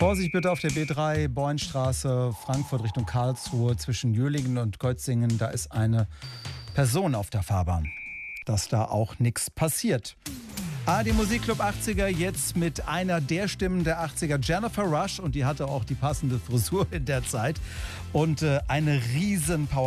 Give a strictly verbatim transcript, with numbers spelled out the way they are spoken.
Vorsicht bitte auf der B drei, Bornstraße, Frankfurt Richtung Karlsruhe, zwischen Jühlingen und Kötzingen. Da ist eine Person auf der Fahrbahn. Dass da auch nichts passiert. A R D Musikclub achtziger, jetzt mit einer der Stimmen der achtziger, Jennifer Rush. Und die hatte auch die passende Frisur in der Zeit. Und äh, eine riesen Power.